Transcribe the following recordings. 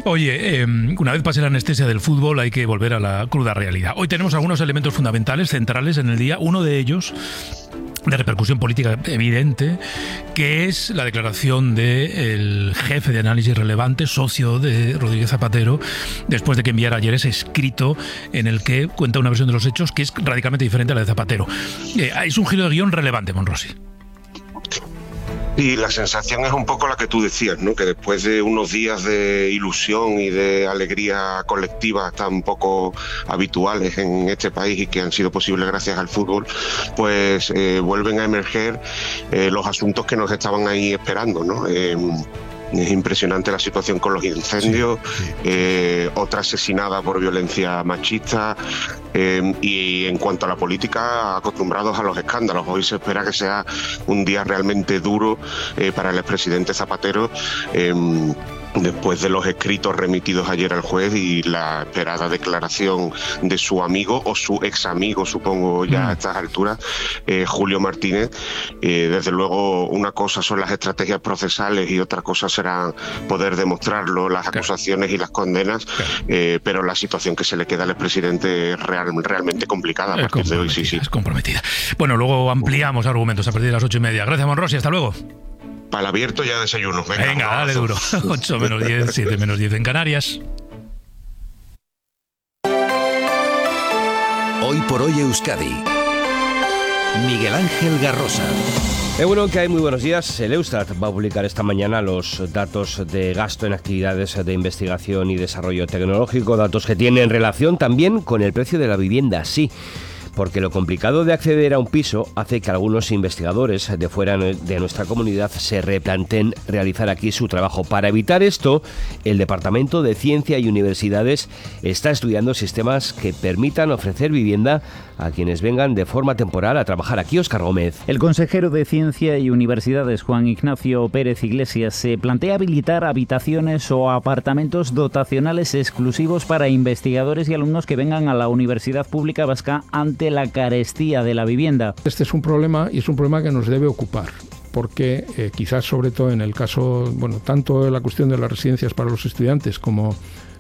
Oye, una vez pase la anestesia del fútbol hay que volver a la cruda realidad. Hoy tenemos algunos elementos fundamentales, centrales en el día. Uno de ellos, de repercusión política evidente, que es la declaración del jefe de análisis relevante, socio de Rodríguez Zapatero, después de que enviara ayer ese escrito en el que cuenta una versión de los hechos que es radicalmente diferente a la de Zapatero. Es un giro de guión relevante, Monrossi. Y la sensación es un poco la que tú decías, ¿no? Que después de unos días de ilusión y de alegría colectiva tan poco habituales en este país y que han sido posibles gracias al fútbol, pues vuelven a emerger los asuntos que nos estaban ahí esperando, ¿no? Es impresionante la situación con los incendios, otra asesinada por violencia machista, y en cuanto a la política, acostumbrados a los escándalos. Hoy se espera que sea un día realmente duro para el expresidente Zapatero, después de los escritos remitidos ayer al juez y la esperada declaración de su amigo o su ex amigo, supongo ya a estas alturas, Julio Martínez. Desde luego, una cosa son las estrategias procesales y otra cosa será poder demostrarlo, las acusaciones y las condenas, pero la situación que se le queda al expresidente es realmente complicada. A partir de hoy, sí. Es comprometida. Bueno, luego ampliamos argumentos a partir de las 8:30. Gracias, Monrossi. Hasta luego. Para el abierto ya desayuno. Venga, dale duro. 8 menos 10, 7 menos 10 en Canarias. Hoy por hoy Euskadi. Miguel Ángel Garrosa. Bueno, que hay muy buenos días. El Eustat va a publicar esta mañana los datos de gasto en actividades de investigación y desarrollo tecnológico, datos que tienen relación también con el precio de la vivienda, sí. Porque lo complicado de acceder a un piso hace que algunos investigadores de fuera de nuestra comunidad se replanteen realizar aquí su trabajo. Para evitar esto, el Departamento de Ciencia y Universidades está estudiando sistemas que permitan ofrecer vivienda a quienes vengan de forma temporal a trabajar aquí. Óscar Gómez. El consejero de Ciencia y Universidades, Juan Ignacio Pérez Iglesias, se plantea habilitar habitaciones o apartamentos dotacionales exclusivos para investigadores y alumnos que vengan a la Universidad Pública Vasca ante la carestía de la vivienda. Este es un problema y es un problema que nos debe ocupar, porque quizás sobre todo en el caso, tanto de la cuestión de las residencias para los estudiantes como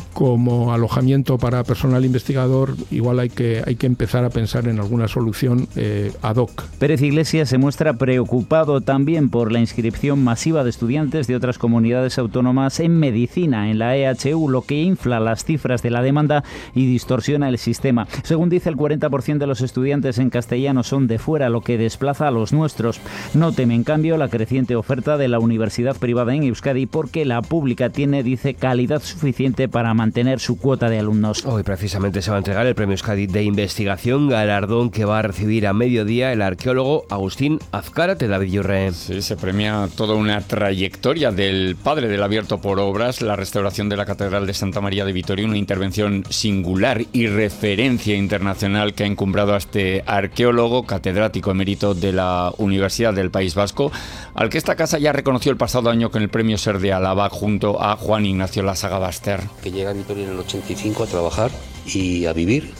alojamiento para personal investigador, igual hay que empezar a pensar en alguna solución ad hoc. Pérez Iglesias se muestra preocupado también por la inscripción masiva de estudiantes de otras comunidades autónomas en medicina en la EHU, lo que infla las cifras de la demanda y distorsiona el sistema. Según dice, el 40% de los estudiantes en castellano son de fuera, lo que desplaza a los nuestros. No teme, en cambio, la creciente oferta de la universidad privada en Euskadi porque la pública tiene, dice, calidad suficiente para mantener su cuota de alumnos. Hoy precisamente se va a entregar el Premio Euskadi de Investigación, galardón que va a recibir a mediodía el arqueólogo Agustín Azcárate. David Yurre. Sí, se premia toda una trayectoria del padre del abierto por obras, la restauración de la Catedral de Santa María de Vitoria, una intervención singular y referencia internacional que ha encumbrado a este arqueólogo, catedrático emérito de la Universidad del País Vasco, al que esta casa ya reconoció el pasado año con el Premio Ser de Álava junto a Juan Ignacio Lasagabaster. Que llega a Vitoria en el 85 a trabajar y a vivir,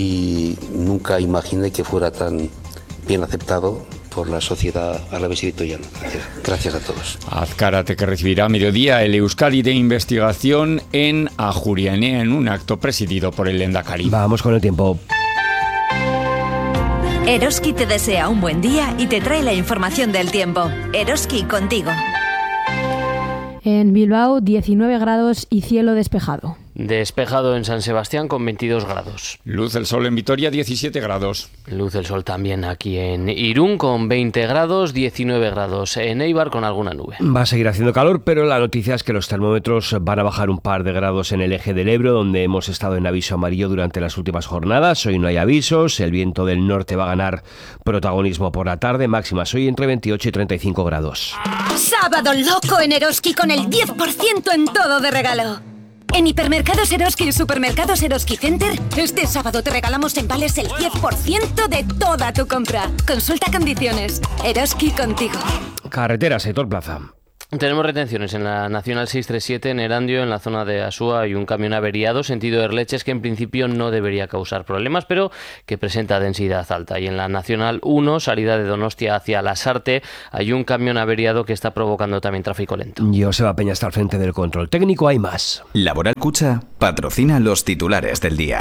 y nunca imaginé que fuera tan bien aceptado por la sociedad alavesa y vitoriana. Gracias a todos. Azcárate, que recibirá a mediodía el Euskadi de Investigación en Ajuria Enea en un acto presidido por el Lehendakari. Vamos con el tiempo. Eroski te desea un buen día y te trae la información del tiempo. Eroski, contigo. En Bilbao, 19 grados y cielo despejado. Despejado en San Sebastián con 22 grados. Luz del sol en Vitoria, 17 grados. Luz del sol también aquí en Irún con 20 grados, 19 grados en Eibar con alguna nube. Va a seguir haciendo calor, pero la noticia es que los termómetros van a bajar un par de grados en el eje del Ebro, donde hemos estado en aviso amarillo durante las últimas jornadas. Hoy no hay avisos, el viento del norte va a ganar protagonismo por la tarde, máximas hoy entre 28 y 35 grados. Sábado loco en Eroski con el 10% en todo de regalo. En Hipermercados Eroski y Supermercados Eroski Center, este sábado te regalamos en vales el 10% de toda tu compra. Consulta condiciones. Eroski contigo. Carretera, sector plaza. Tenemos retenciones en la Nacional 637 en Erandio, en la zona de Asúa, hay un camión averiado, sentido de Erleches, que en principio no debería causar problemas, pero que presenta densidad alta. Y en la Nacional 1, salida de Donostia hacia Lasarte, hay un camión averiado que está provocando también tráfico lento. Joseba Peña está al frente del control técnico, hay más. Laboral Cucha patrocina los titulares del día.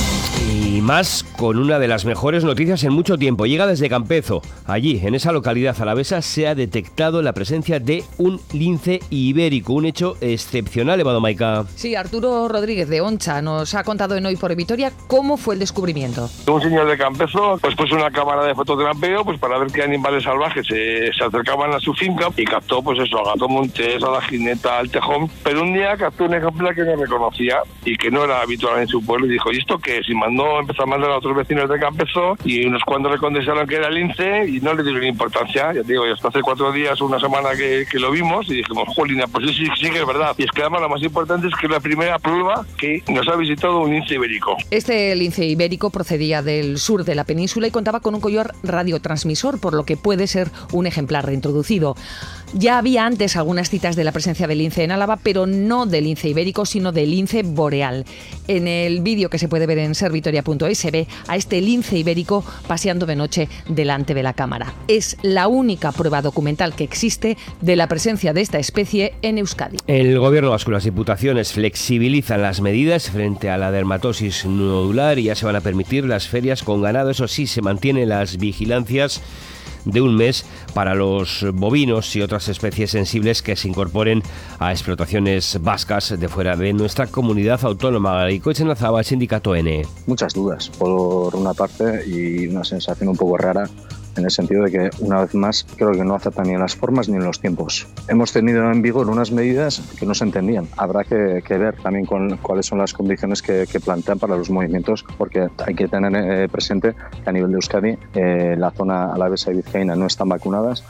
Y más con una de las mejores noticias en mucho tiempo. Llega desde Campezo. Allí, en esa localidad alavesa, se ha detectado la presencia de un lince ibérico. Un hecho excepcional, Evado Maica. Sí, Arturo Rodríguez de Oncha nos ha contado en Hoy por Vitoria cómo fue el descubrimiento. Un señor de Campezo pues puso una cámara de fototrapeo pues para ver qué animales salvajes se acercaban a su finca y captó pues eso, a gato montés, a la jineta, al tejón. Pero un día captó un ejemplar que no reconocía y que no era habitual en su pueblo y dijo, ¿y esto qué es? Y empezó a mandar a otros vecinos de Campezo y unos cuantos le contestaron que era lince y no le dieron importancia. Ya te digo, hasta hace 4 días, una semana que lo vimos y dijimos, jolina, pues sí que es verdad. Y es que además lo más importante es que es la primera prueba que nos ha visitado un lince ibérico. Este lince ibérico procedía del sur de la península y contaba con un collar radiotransmisor, por lo que puede ser un ejemplar reintroducido. Ya había antes algunas citas de la presencia del lince en Álava, pero no del lince ibérico, sino del lince boreal. En el vídeo que se puede ver en servitoria.es se ve a este lince ibérico paseando de noche delante de la cámara. Es la única prueba documental que existe de la presencia de esta especie en Euskadi. El Gobierno vasco y las diputaciones flexibilizan las medidas frente a la dermatosis nodular y ya se van a permitir las ferias con ganado. Eso sí, se mantienen las vigilancias de un mes para los bovinos y otras especies sensibles que se incorporen a explotaciones vascas de fuera de nuestra comunidad autónoma. Garaikoetxen Azaba, Sindicato N. Muchas dudas, por una parte, y una sensación un poco rara, en el sentido de que, una vez más, creo que no aceptan ni en las formas ni en los tiempos. Hemos tenido en vigor unas medidas que no se entendían. Habrá que ver también cuáles son las condiciones que plantean para los movimientos, porque hay que tener presente que a nivel de Euskadi la zona alavesa y vizcaína no están vacunadas,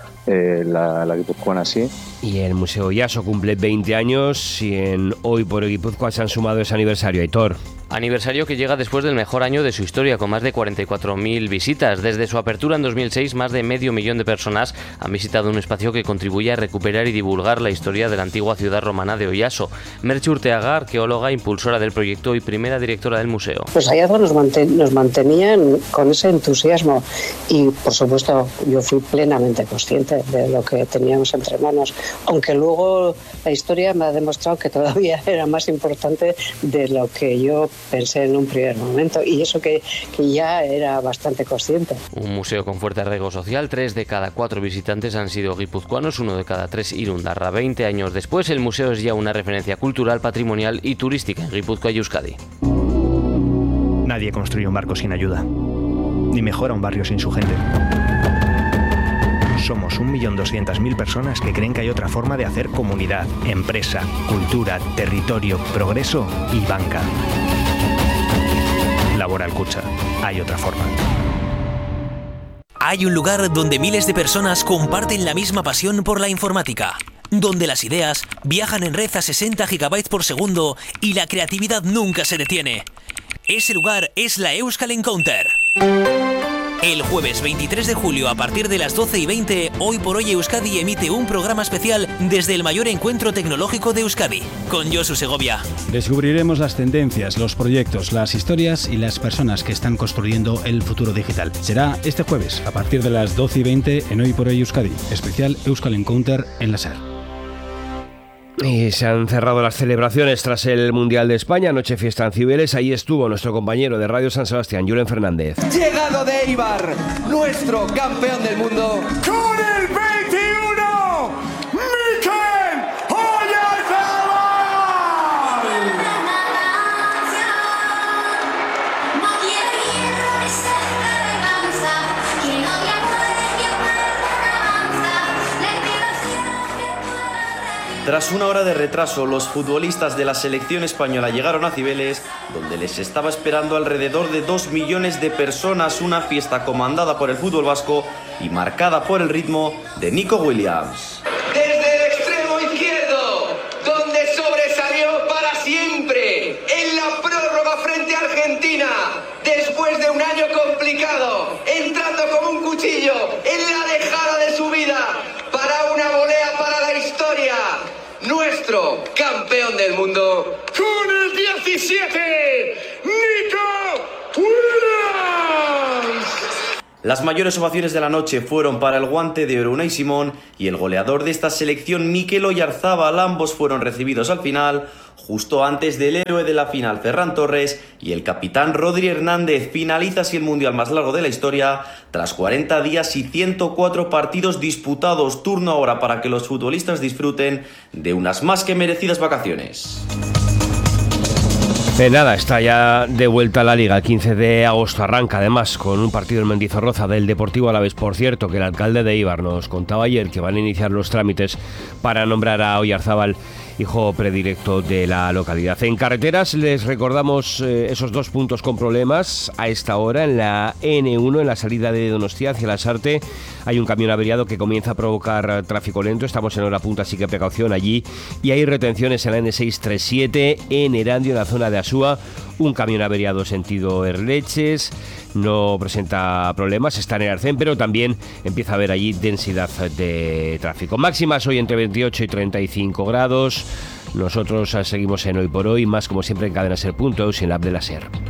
la guipuzcoana sí. Y el Museo Iaso cumple 20 años y en Hoy por Guipúzcoa se han sumado ese aniversario. Aitor. Aniversario que llega después del mejor año de su historia, con más de 44.000 visitas. Desde su apertura en 2006, más de 500.000 de personas han visitado un espacio que contribuye a recuperar y divulgar la historia de la antigua ciudad romana de Oiaso. Merche Urteaga, arqueóloga, impulsora del proyecto y primera directora del museo. Los hallazgos nos mantenían con ese entusiasmo y, por supuesto, yo fui plenamente consciente de lo que teníamos entre manos, aunque luego la historia me ha demostrado que todavía era más importante de lo que yo pensé en un primer momento, y eso que ya era bastante consciente. Un museo con fuerte arraigo social. 3 de cada 4 visitantes han sido guipuzcoanos, 1 de cada 3 irundarra. 20 años después, el museo es ya una referencia cultural, patrimonial y turística en Guipúzcoa y Euskadi. Nadie construye un barco sin ayuda, ni mejora un barrio sin su gente. Somos 1.200.000 personas que creen que hay otra forma de hacer comunidad, empresa, cultura, territorio, progreso y banca. Laboral Cucha. Hay otra forma. Hay un lugar donde miles de personas comparten la misma pasión por la informática, donde las ideas viajan en red a 60 GB por segundo y la creatividad nunca se detiene. Ese lugar es la Euskal Encounter. El jueves 23 de julio, a partir de las 12:20, Hoy por Hoy Euskadi emite un programa especial desde el mayor encuentro tecnológico de Euskadi, con Josu Segovia. Descubriremos las tendencias, los proyectos, las historias y las personas que están construyendo el futuro digital. Será este jueves, a partir de las 12:20, en Hoy por Hoy Euskadi, especial Euskal Encounter en la SER. Y se han cerrado las celebraciones tras el Mundial de España, noche fiesta en Cibeles. Ahí estuvo nuestro compañero de Radio San Sebastián, Julen Fernández. Llegado de Eibar, nuestro campeón del mundo. Con el 21, Mikel Oyarzabal. Tras una hora de retraso, los futbolistas de la selección española llegaron a Cibeles, donde les estaba esperando alrededor de 2 millones de personas, una fiesta comandada por el fútbol vasco y marcada por el ritmo de Nico Williams. Desde el extremo izquierdo, donde sobresalió para siempre en la prórroga frente a Argentina, después de un año complicado, entrando como un cuchillo en la dejada de su vida para una volea para la historia. nuestro campeón del mundo, con el 17, Nico Williams. Las mayores ovaciones de la noche fueron para el guante de oro Unai Simón y el goleador de esta selección, Mikel Oyarzabal. Ambos fueron recibidos al final, justo antes del héroe de la final, Ferran Torres, y el capitán Rodri Hernández. Finaliza así el mundial más largo de la historia, tras 40 días y 104 partidos disputados. Turno ahora para que los futbolistas disfruten de unas más que merecidas vacaciones. Nada, está ya de vuelta a la Liga. El 15 de agosto arranca, además, con un partido en Mendizorroza del Deportivo Alavés. Por cierto, que el alcalde de Eibar nos contaba ayer que van a iniciar los trámites para nombrar a Oyarzabal hijo predilecto de la localidad. En carreteras les recordamos esos 2 puntos con problemas a esta hora. En la N1, en la salida de Donostia hacia Lasarte, hay un camión averiado que comienza a provocar tráfico lento. Estamos en hora punta, así que precaución allí. Y hay retenciones en la N637, en Erandio, en la zona de Asúa. Un camión averiado sentido Erleches. No presenta problemas, está en el Arcén, pero también empieza a haber allí densidad de tráfico. Máximas hoy entre 28 y 35 grados. Nosotros seguimos en Hoy por Hoy, más como siempre en Cadena Ser.eus y en la app de la Ser.